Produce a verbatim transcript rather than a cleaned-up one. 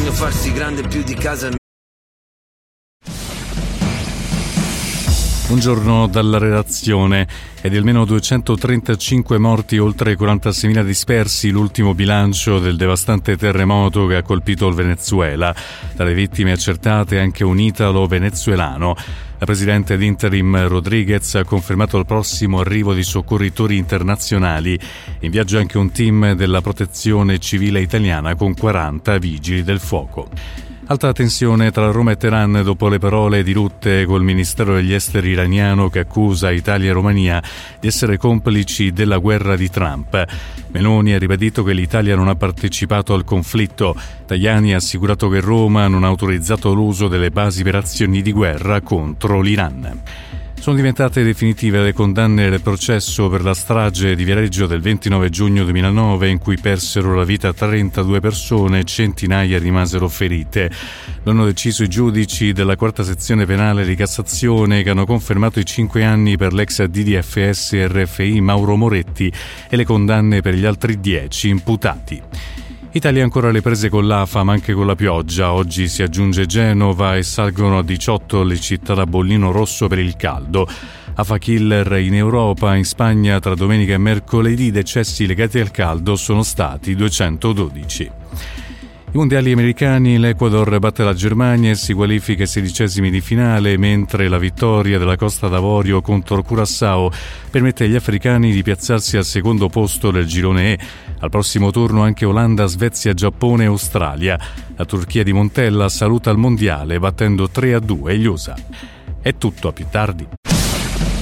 sogno farsi grande più di casa. Buongiorno dalla redazione. È di almeno duecentotrentacinque morti, oltre quarantaseimila dispersi, l'ultimo bilancio del devastante terremoto che ha colpito il Venezuela. Tra le vittime accertate anche un italo-venezuelano. La presidente d'Interim Rodriguez ha confermato il prossimo arrivo di soccorritori internazionali. In viaggio anche un team della Protezione Civile italiana con quaranta vigili del fuoco. Alta tensione tra Roma e Teheran dopo le parole dirutte col Ministero degli Esteri iraniano che accusa Italia e Romania di essere complici della guerra di Trump. Meloni ha ribadito che l'Italia non ha partecipato al conflitto. Tajani ha assicurato che Roma non ha autorizzato l'uso delle basi per azioni di guerra contro l'Iran. Sono diventate definitive le condanne del processo per la strage di Viareggio del ventinove giugno duemilanove in cui persero la vita trentadue persone e centinaia rimasero ferite. Lo hanno deciso i giudici della quarta sezione penale di Cassazione che hanno confermato i cinque anni per l'ex D D F S R F I Mauro Moretti e le condanne per gli altri dieci imputati. Italia ancora alle prese con l'A F A ma anche con la pioggia. Oggi si aggiunge Genova e salgono a diciotto le città da bollino rosso per il caldo. A F A killer in Europa, in Spagna tra domenica e mercoledì i decessi legati al caldo sono stati duecentododici. I mondiali americani, l'Ecuador batte la Germania e si qualifica ai sedicesimi di finale, mentre la vittoria della Costa d'Avorio contro Curaçao permette agli africani di piazzarsi al secondo posto del girone E. Al prossimo turno anche Olanda, Svezia, Giappone e Australia. La Turchia di Montella saluta il mondiale battendo tre a due gli U S A. È tutto, a più tardi.